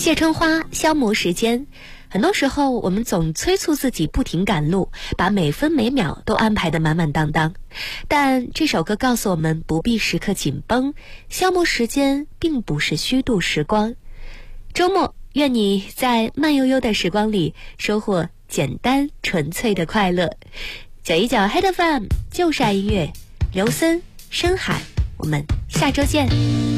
谢春花消磨时间。很多时候我们总催促自己不停赶路，把每分每秒都安排得满满当当，但这首歌告诉我们不必时刻紧绷，消磨时间并不是虚度时光。周末愿你在慢悠悠的时光里收获简单纯粹的快乐。919 Hit FM 就是爱音乐，刘森深海，我们下周见。